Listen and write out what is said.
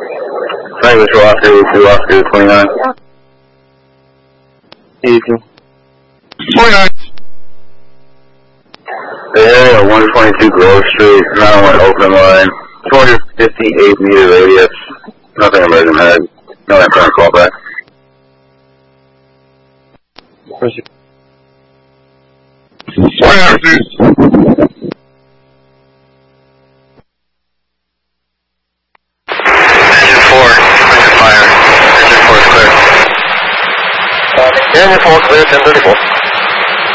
Language Oscar 29. Easy. 29. The area at 122 Grove Street, 901 Oakland line, 258 meter radius, nothing emergent head, no current callback. Proceed. 29, please. Engine 4, under fire. Engine 4 is clear. Engine 4 clear, 1034.